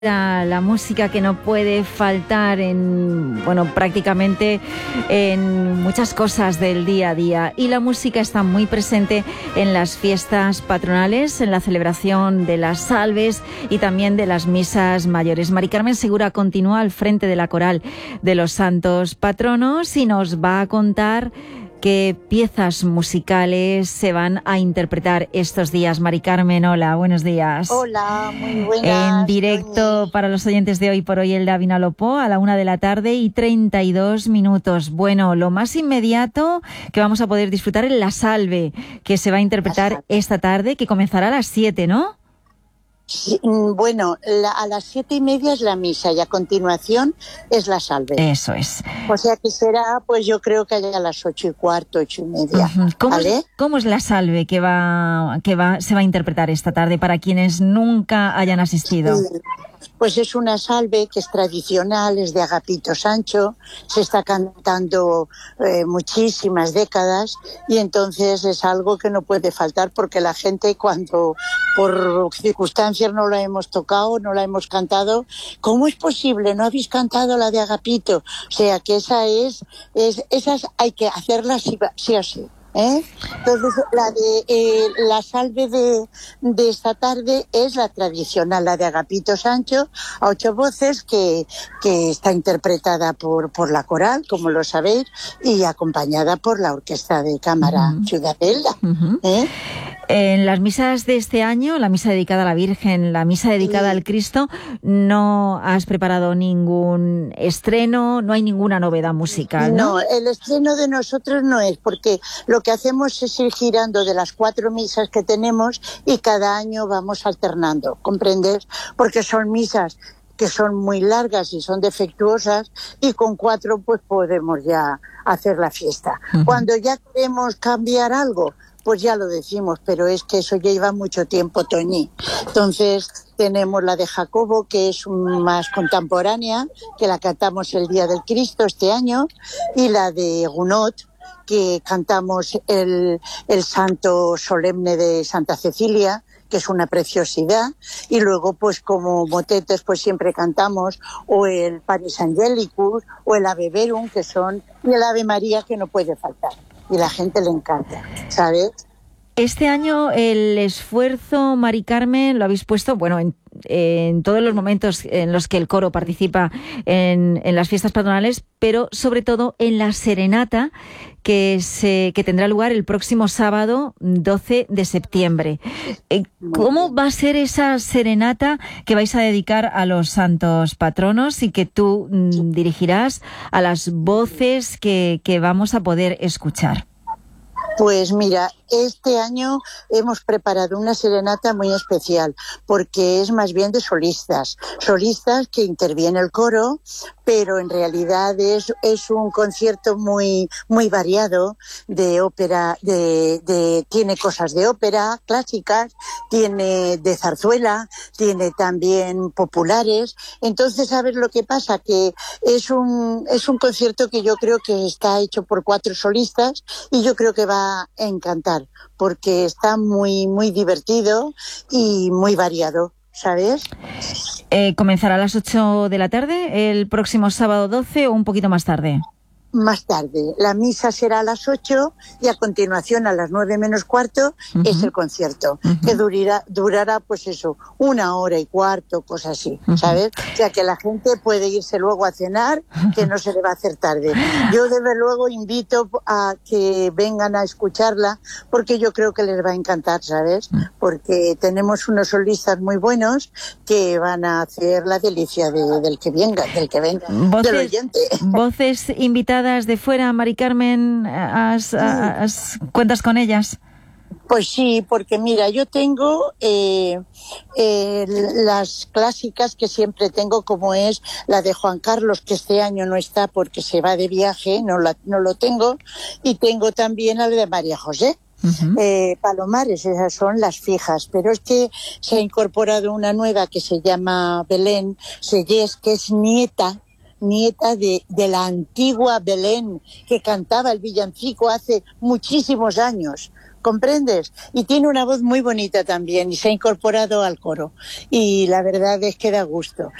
La música que no puede faltar prácticamente en muchas cosas del día a día, y la música está muy presente en las fiestas patronales, en la celebración de las salves y también de las misas mayores. Mari Carmen Segura continúa al frente de la coral de los santos patronos y nos va a contar qué piezas musicales se van a interpretar estos días. Mari Carmen, hola, buenos días. Hola, muy buenas. En directo para los oyentes de Hoy por Hoy, Elda Vinalopó, a la 1:32 p.m. Bueno, lo más inmediato que vamos a poder disfrutar es la salve, que se va a interpretar esta tarde, que comenzará a las 7, ¿no? Sí, bueno, a las 7:30 es la misa y a continuación es la salve. Eso es. O sea que será, pues yo creo que allá a las 8:15, 8:30. Uh-huh. ¿Vale? ¿Cómo es la salve que se va a interpretar esta tarde para quienes nunca hayan asistido? Sí. Pues es una salve que es tradicional, es de Agapito Sancho, se está cantando muchísimas décadas y entonces es algo que no puede faltar porque la gente cuando por circunstancias no la hemos tocado, no la hemos cantado, ¿cómo es posible? ¿No habéis cantado la de Agapito? O sea que esas hay que hacerlas sí o sí. Entonces la salve de esta tarde es la tradicional, la de Agapito Sancho a 8 voces que está interpretada por la coral, como lo sabéis, y acompañada por la Orquesta de Cámara Ciudad de Elda. En las misas de este año, la misa dedicada a la Virgen, la misa dedicada al Cristo, no has preparado ningún estreno, no hay ninguna novedad musical, ¿no? No, el estreno de nosotros no es, porque lo que hacemos es ir girando de las 4 misas que tenemos y cada año vamos alternando, ¿comprendes? Porque son misas que son muy largas y son defectuosas y con 4 pues podemos ya hacer la fiesta. Uh-huh. Cuando ya queremos cambiar algo, pues ya lo decimos, pero es que eso ya lleva mucho tiempo, Toñi. Entonces tenemos la de Jacobo, que es más contemporánea, que la cantamos el Día del Cristo este año, y la de Gunot, que cantamos el Santo Solemne de Santa Cecilia, que es una preciosidad, y luego pues como motetes pues siempre cantamos o el Panis Angelicus o el Ave Verum, que son, y el Ave María, que no puede faltar. Y la gente le encanta, ¿sabes? Este año el esfuerzo, Mari Carmen, lo habéis puesto, en todos los momentos en los que el coro participa en las fiestas patronales, pero sobre todo en la serenata que tendrá lugar el próximo sábado 12 de septiembre. ¿Cómo va a ser esa serenata que vais a dedicar a los santos patronos y que tú dirigirás a las voces que vamos a poder escuchar? Pues mira, este año hemos preparado una serenata muy especial porque es más bien de solistas que interviene el coro, pero en realidad es un concierto muy muy variado de ópera, tiene cosas de ópera clásicas, tiene de zarzuela, tiene también populares. Entonces, ¿sabes lo que pasa? Que es un concierto que yo creo que está hecho por 4 solistas y yo creo que va a encantar porque está muy muy divertido y muy variado, ¿sabes? ¿Comenzará a las 8 de la tarde el próximo sábado 12 o un poquito más tarde? Más tarde. La misa será a las 8 y a continuación a las 9:15 es el concierto, que durará pues eso, 1:15, cosas así, ¿sabes? O sea que la gente puede irse luego a cenar, que no se le va a hacer tarde. Yo desde luego invito a que vengan a escucharla porque yo creo que les va a encantar, ¿sabes? Porque tenemos unos solistas muy buenos que van a hacer la delicia del que venga, del oyente. Voces invitadas de fuera, Mari Carmen, ¿cuentas con ellas? Pues sí, porque mira, yo tengo las clásicas que siempre tengo, como es la de Juan Carlos, que este año no está porque se va de viaje, no lo tengo, y tengo también la de María José. Palomares, esas son las fijas, pero es que se ha incorporado una nueva que se llama Belén Sellés, que es nieta de la antigua Belén que cantaba el villancico hace muchísimos años. ¿comprendes? Y tiene una voz muy bonita también y se ha incorporado al coro. Y la verdad es que da gusto.